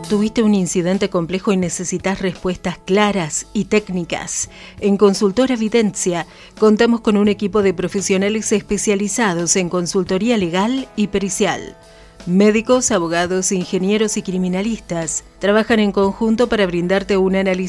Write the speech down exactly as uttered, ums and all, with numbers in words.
¿Tuviste un incidente complejo y necesitas respuestas claras y técnicas? En Consultora Videncia contamos con un equipo de profesionales especializados en consultoría legal y pericial. Médicos, abogados, ingenieros y criminalistas trabajan en conjunto para brindarte un análisis